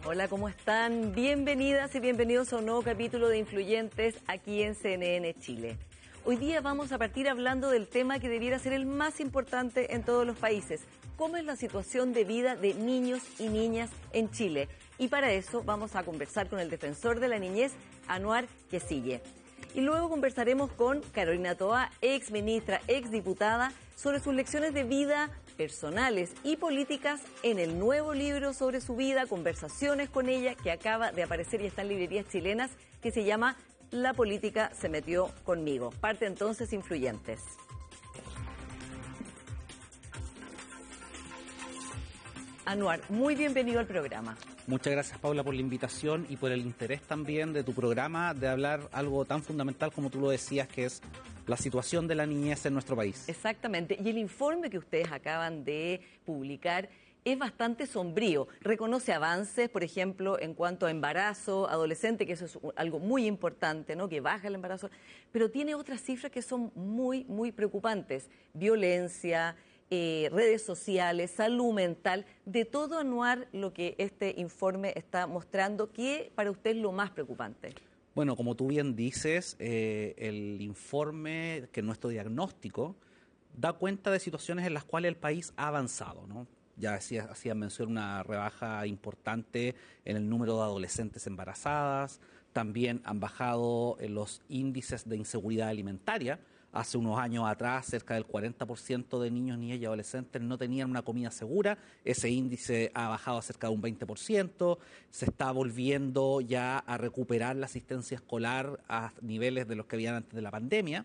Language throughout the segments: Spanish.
Hola, ¿cómo están? Bienvenidas y bienvenidos a un nuevo capítulo de Influyentes aquí en CNN Chile. Hoy día vamos a partir hablando del tema que debiera ser el más importante en todos los países. ¿Cómo es la situación de vida de niños y niñas en Chile? Y para eso vamos a conversar con el defensor de la niñez, Anwar Quecille. Y luego conversaremos con Carolina Toá, ex ministra, ex diputada, sobre sus lecciones de vida personales y políticas en el nuevo libro sobre su vida, conversaciones con ella, que acaba de aparecer y está en librerías chilenas, que se llama La política se metió conmigo. Parte entonces Influyentes. Anwar, muy bienvenido al programa. Muchas gracias, Paula, por la invitación y por el interés también de tu programa de hablar algo tan fundamental como tú lo decías, que es la situación de la niñez en nuestro país. Exactamente. Y el informe que ustedes acaban de publicar es bastante sombrío. Reconoce avances, por ejemplo, en cuanto a embarazo adolescente, que eso es algo muy importante, ¿no? Que baja el embarazo, pero tiene otras cifras que son muy, muy preocupantes. Violencia, redes sociales, salud mental, de todo, Anwar, lo que este informe está mostrando. ¿Qué para usted es lo más preocupante? Bueno, como tú bien dices, el informe, que nuestro diagnóstico, da cuenta de situaciones en las cuales el país ha avanzado, ¿no? Ya hacía mención una rebaja importante en el número de adolescentes embarazadas, también han bajado los índices de inseguridad alimentaria. Hace unos años atrás, cerca del 40% de niños, niñas y adolescentes no tenían una comida segura. Ese índice ha bajado a cerca de un 20%. Se está volviendo ya a recuperar la asistencia escolar a niveles de los que habían antes de la pandemia.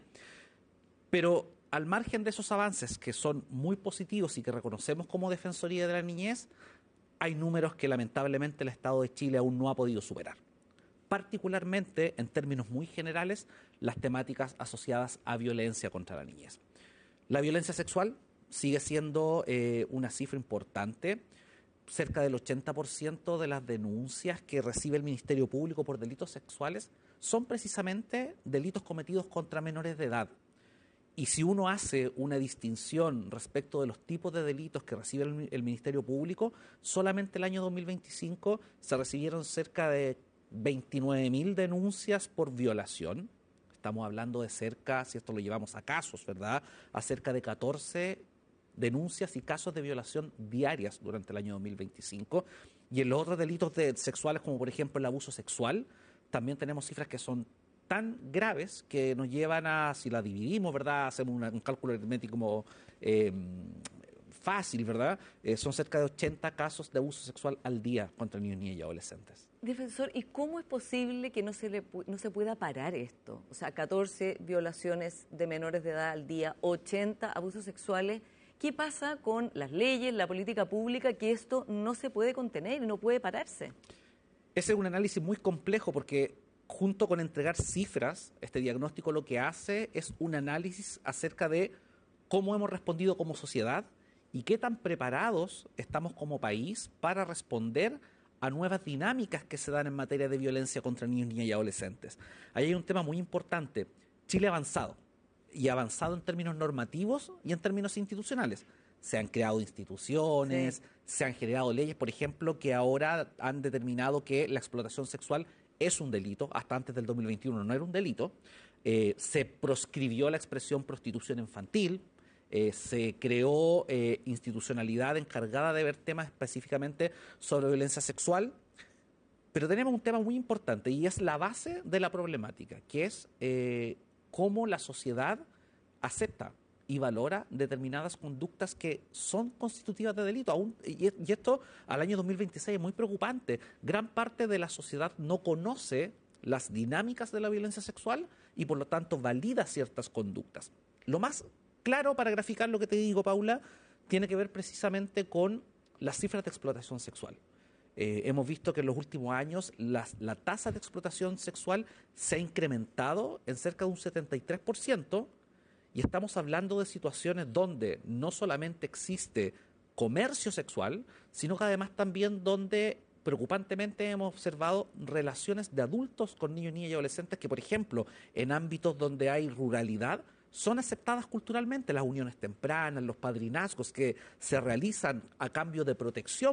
Pero al margen de esos avances, que son muy positivos y que reconocemos como Defensoría de la Niñez, hay números que lamentablemente el Estado de Chile aún no ha podido superar. Particularmente, en términos muy generales, las temáticas asociadas a violencia contra la niñez. La violencia sexual sigue siendo una cifra importante. Cerca del 80% de las denuncias que recibe el Ministerio Público por delitos sexuales son precisamente delitos cometidos contra menores de edad. Y si uno hace una distinción respecto de los tipos de delitos que recibe el Ministerio Público, solamente el año 2025 se recibieron cerca de 29.000 denuncias por violación. Estamos hablando de cerca, si esto lo llevamos a casos, ¿verdad?, a cerca de 14 denuncias y casos de violación diarias durante el año 2025. Y en los otros delitos sexuales, como por ejemplo el abuso sexual, también tenemos cifras que son tan graves que nos llevan a, si la dividimos, ¿verdad?, hacemos un cálculo aritmético como fácil, ¿verdad? Son cerca de 80 casos de abuso sexual al día contra niños, niñas y adolescentes. Defensor, ¿y cómo es posible que no se pueda parar esto? O sea, 14 violaciones de menores de edad al día, 80 abusos sexuales. ¿Qué pasa con las leyes, la política pública, que esto no se puede contener y no puede pararse? Ese es un análisis muy complejo porque junto con entregar cifras, este diagnóstico lo que hace es un análisis acerca de cómo hemos respondido como sociedad y qué tan preparados estamos como país para responder a nuevas dinámicas que se dan en materia de violencia contra niños, niñas y adolescentes. Ahí hay un tema muy importante. Chile ha avanzado, y ha avanzado en términos normativos y en términos institucionales. Se han creado instituciones, sí, se han generado leyes, por ejemplo, que ahora han determinado que la explotación sexual es un delito. Hasta antes del 2021 no era un delito. Se proscribió la expresión prostitución infantil. Se creó institucionalidad encargada de ver temas específicamente sobre violencia sexual, pero tenemos un tema muy importante y es la base de la problemática, que es cómo la sociedad acepta y valora determinadas conductas que son constitutivas de delito. Y esto al año 2026 es muy preocupante. Gran parte de la sociedad no conoce las dinámicas de la violencia sexual y por lo tanto valida ciertas conductas. Lo más claro para graficar lo que te digo, Paula, tiene que ver precisamente con las cifras de explotación sexual. Hemos visto que en los últimos años la tasa de explotación sexual se ha incrementado en cerca de un 73%, y estamos hablando de situaciones donde no solamente existe comercio sexual, sino que además también donde preocupantemente hemos observado relaciones de adultos con niños, niñas y adolescentes que, por ejemplo, en ámbitos donde hay ruralidad, son aceptadas culturalmente, las uniones tempranas, los padrinazgos que se realizan a cambio de protección